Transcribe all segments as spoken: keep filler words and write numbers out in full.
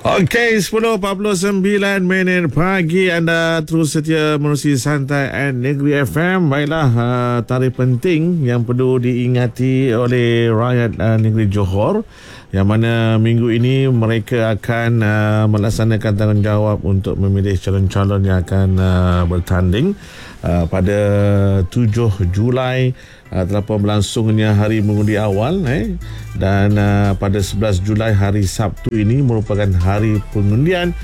Okey, sepuluh empat puluh sembilan minit pagi, anda terus setia menerusi Santai and Negeri F M. Baiklah, uh, tarikh penting yang perlu diingati oleh rakyat uh, negeri Johor, yang mana minggu ini mereka akan uh, melaksanakan tanggungjawab untuk memilih calon-calon yang akan uh, bertanding uh, pada tujuh Julai. Uh, terlepas berlangsungnya hari mengundi awal eh, dan uh, pada sebelas Julai hari Sabtu ini merupakan hari pengundian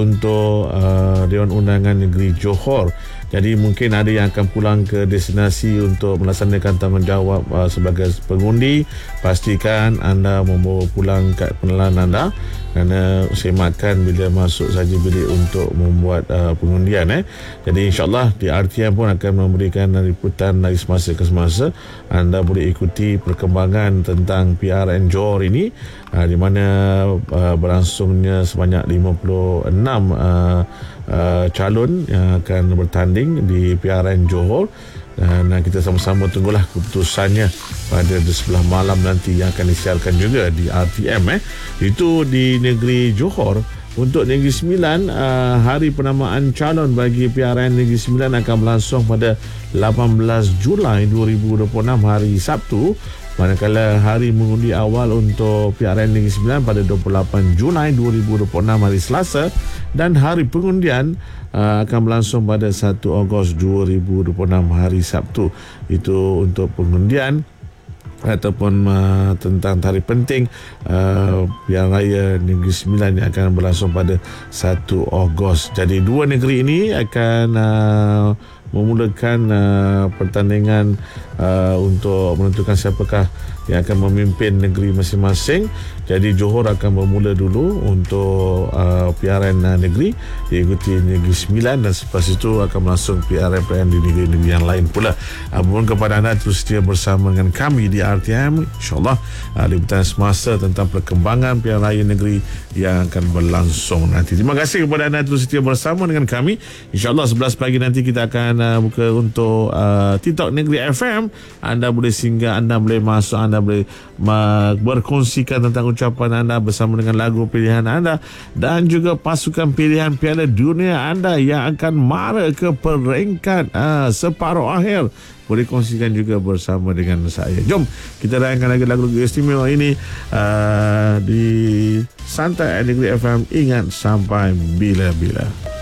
untuk uh, Dewan Undangan Negeri Johor. Jadi mungkin ada yang akan pulang ke destinasi untuk melaksanakan tanggungjawab uh, sebagai pengundi. Pastikan anda membawa pulang kad pengenalan anda, kerana semakan bila masuk saja bilik untuk membuat uh, pengundian eh. Jadi insyaAllah di R T M pun akan memberikan liputan dari semasa ke semasa. Anda boleh ikuti perkembangan tentang P R N Johor ini, uh, di mana uh, berlangsungnya sebanyak lima puluh enam uh, uh, calon yang akan bertanding di P R N Johor. Dan kita sama-sama tunggulah keputusannya pada sebelah malam nanti yang akan disiarkan juga di R T M eh. Itu di negeri Johor. Untuk Negeri Sembilan, uh, hari penamaan calon bagi P R N Negeri Sembilan akan berlangsung pada lapan belas Julai dua ribu dua puluh enam hari Sabtu, manakala hari mengundi awal untuk P R N Negeri Sembilan pada dua puluh lapan Julai dua ribu dua puluh enam hari Selasa, dan hari pengundian uh, akan berlangsung pada satu Ogos dua ribu dua puluh enam hari Sabtu. Itu untuk pengundian ataupun uh, tentang tarikh penting uh, Pilihan Raya Negeri Sembilan yang akan berlangsung pada satu Ogos. Jadi dua negeri ini akan uh, memulakan uh, pertandingan uh, untuk menentukan siapakah yang akan memimpin negeri masing-masing. Jadi Johor akan bermula dulu untuk uh, P R N uh, negeri, diikuti Negeri Sembilan, dan selepas itu akan berlangsung P R N di negeri-negeri yang lain pula. Uh, mohon kepada anda terus setia bersama dengan kami di R T M. InsyaAllah uh, liputan semasa tentang perkembangan Pilihan Raya negeri yang akan berlangsung nanti. Terima kasih kepada anda terus setia bersama dengan kami. InsyaAllah sebelas pagi nanti kita akan uh, buka untuk uh, TikTok Negeri F M. Anda boleh singgah, anda boleh masuk, anda boleh uh, berkongsikan tentang ucapan anda bersama dengan lagu pilihan anda, dan juga pasukan pilihan Piala Dunia anda yang akan mara ke peringkat uh, separuh akhir. Boleh kongsikan juga bersama dengan saya. Jom kita layankan lagi lagu istimewa ini uh, di Santai Negeri F M. Ingat sampai bila-bila.